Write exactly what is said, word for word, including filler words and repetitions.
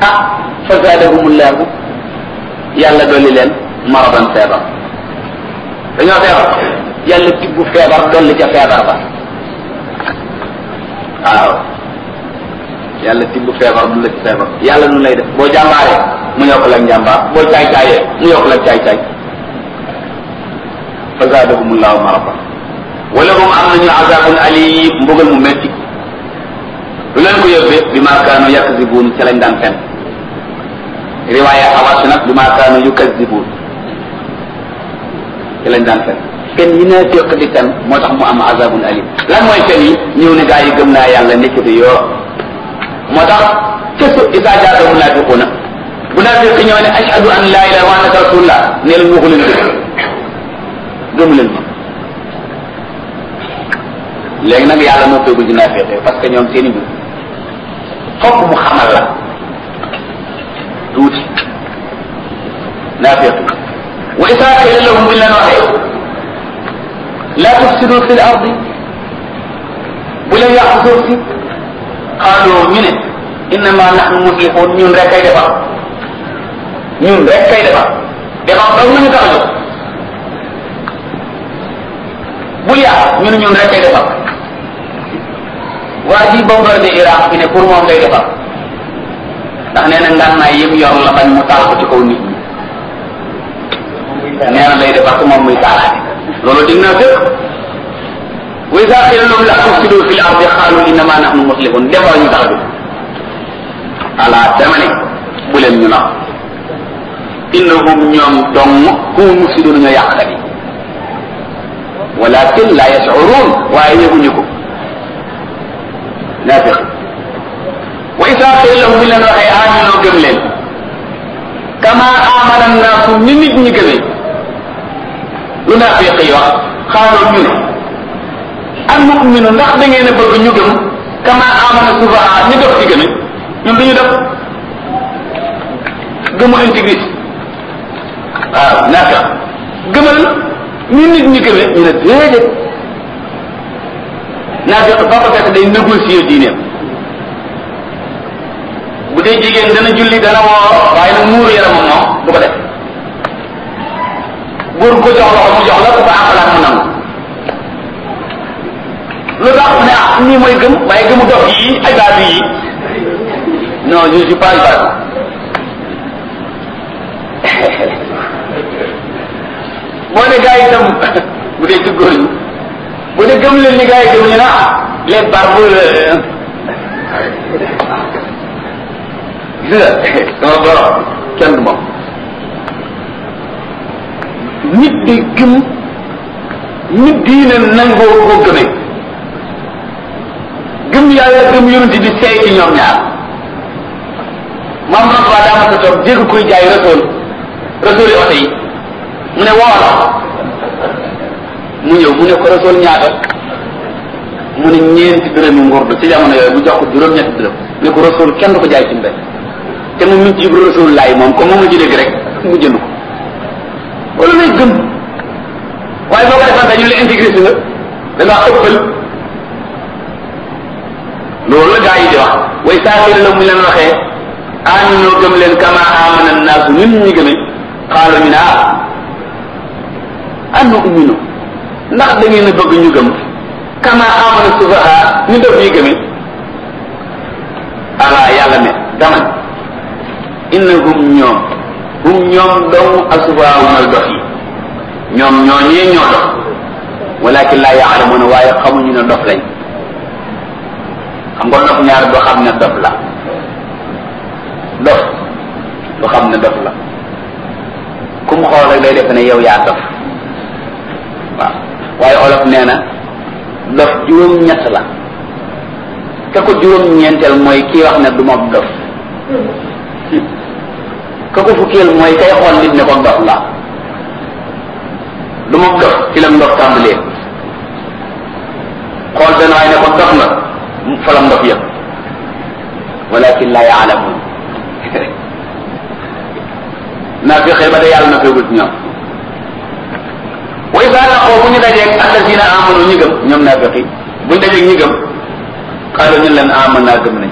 ah fa zaadahumullahu yàlla dolli leen maradan feebar dañoo feebar yàlla tibbu feebar dolli ca feebar ba waaw yàlla tibbu feebar dolli ca feebar yàlla nu lay def boo jàmbaaree mu yokk la njàmbaar boo caay caayee mu yokk la caay caay fa zaadahumullahu maradan wala hum am nañu azabun alim mbugal mu metti lu leen ko yóbbee bi ma kaanu yakzibuun ca lañ daan fen riwaaya awasu nag bi ma kaanu yukazibuun ca lañ daan fen fen yi naa téq di fen moo tax mu am azabun alim lan mooy fen yi ñëw ne gaa yi gëm naa yàlla nekkati yoo moo tax kesu isa jaata munafiquna munafiq ñëw ne ashhadu an la ilaha wa annaka rasulullah ne leen waxu leen dëgg gëmu leen ma léegi nag yàlla moo toogul ci naafeqe parce que ñoom seen i mbir fokk mu xamal la tuuti naafeqe wa isaa qila lahum buñ leen waxee laa tufsidu fi l ardi bu leen yàqu suuf si qaalu ñu ne innama nahnu muslihun ñun rek kay defar ñun rek kay defar defar daw nañu tax a jóg bul yàq ñu ne ñun rek kay defar waa ji bombardé Irak fi ne pour moom lay defar ndax nee na ngànnaay yëpp yor la bañ mu taal ko ci kaw nit ñi nee na lay defar ko moom muy taalaate loolu dig naa fépp wa iza qila lahum la tufsidu fil ardi qalu innama nahnu muslihun defar ñu tax bi ala damane bu leen ñu nax innahum ñoom dong hum mufsidun ñoo yàqkat yi walakin la yash'urun waaye yëguñu ko naafiq wa isa qila lahum bi leen waxee aminu gëm leen kama amana annaasu ni nit ñi gëmee lu naafiq yi wax xaaloo ñu ne an nu'minu ndax da ngeen a bëgg ñu gëm kama amana sufaha ñu def ci gëme ñun duñu def gëmu intégrité waaw naafiq gëmal ni nit ñi gëmee ñu ne déedéet naafiq ba ko fekk day négocier diineem bu dee jigéen dana julli dana woor waaye nag muuru yaramam moom du ko def góor ko jox loxo mu jox la ku ko àqalaat mu nangu lu tax ne ah nii mooy gëm waaye gëmu dox yi ay baat yi non je suis pas baat boo ne gars yi itam bu dee ci góor ñi bu dee gëm leen ni gars yi gëm ñu ne ah les barbes gis nga sama borom kenn du moom nit di gëm nit diine nangoo koo gëmee gëm yàlla gëm yonent di seey ci ñoom ñaar maam Rasuul daa ma sa toog dégg kuy jaay Rasuul Rasuul yi oto yi mu ne woo la mu ñëw mu ne ko Rasuul ñaata mu ne ñeenti dërëmi ngurdu ci jamono yooyu bu jox ko juróom-ñetti dërëm ne ko Rasuul kenn du ko jaay ci mbéy te mu ngi ci Ibra Rasuul laay moom comme moom la ci dégg rek mu jënd ko wala lay gëm waaye boo ko defal dañu la intégré si nga da ngaa ëppal loolu la gaa yi di wax way saafiri la mu leen waxee aminu gëm leen kama amana naasu ñun ñi gëme xaalu ñu ne ah annu uminu ndax da ngeen a bëgg ñu gëm kama amana sufaha ñu def ñuy gëme ala yàlla ne dama innahum ñoom hum ñoom dong asufaha mooy dox yi ñoom ñoo ñee ñoo dox walakin la ya'lamuna waaye xamuñu ne dof lañ xam nga dof ñaar doo xam ne dof la dof doo xam ne dof la ku mu xool rek day def ne yow yaa dof waaw waaye olof nee na dof juróom-ñett la ka ko juróom-ñeenteel mooy kii wax ne du ma dof ka ko fukkeel mooy kay xool nit ne ko dof la du ma dof ci la ndof tàmbalee xool benn waaye ne ko dof nga fa la ndof yëpp walakin la yaalamun naa fi xëy ba de yàlla na feegul ci ñoom wa isa laqoo bu ñu dajeeg alladina amanu ñi gëm ñoom naa feqi bu ñu dajeeg ñi gëm xaalu ñu leen aman naa gëm nañ